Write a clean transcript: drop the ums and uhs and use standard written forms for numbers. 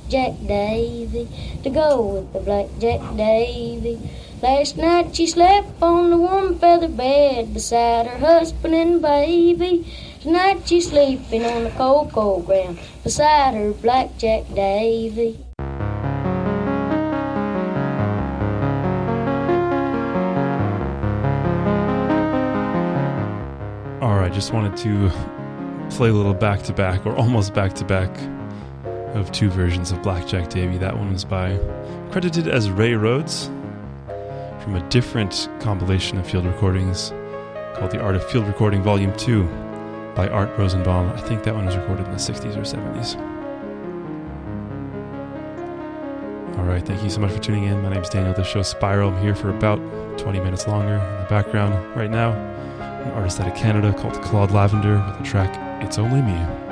Jack Davy, to go with the Black Jack Davy. Last night she slept on the warm feather bed beside her husband and baby. Tonight she's sleeping on the cocoa ground beside her Black Jack Davy. Alright, just wanted to play a little back-to-back, or almost back-to-back, of two versions of Black Jack Davy. That one was credited as Ray Rhodes, from a different compilation of field recordings called The Art of Field Recording Volume 2 by Art Rosenbaum. I think that one was recorded in the 60s or 70s. Alright, thank you so much for tuning in. My name's Daniel. This show's Spiral. I'm here for about 20 minutes longer. In the background right now, an artist out of Canada called Claude Lavender with the track It's Only Me.